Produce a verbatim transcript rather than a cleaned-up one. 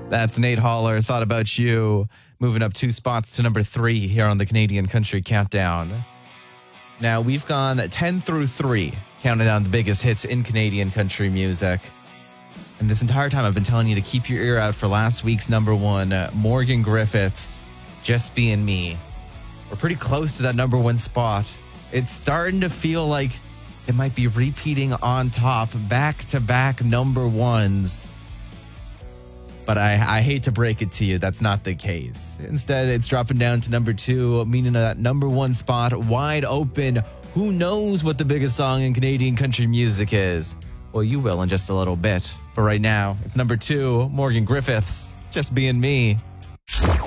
That's Nate Holler. Thought About You. Moving up two spots to number three here on the Canadian Country Countdown. Now, we've gone ten through three, counting down the biggest hits in Canadian country music. And this entire time, I've been telling you to keep your ear out for last week's number one, uh, Morgan Griffiths, Just Being Me. We're pretty close to that number one spot. It's starting to feel like it might be repeating on top, back-to-back number ones. But I, I hate to break it to you, that's not the case. Instead, it's dropping down to number two, meaning that number one spot wide open. Who knows what the biggest song in Canadian country music is? Well, you will in just a little bit. But right now, it's number two, Morgan Griffiths, Just Being Me.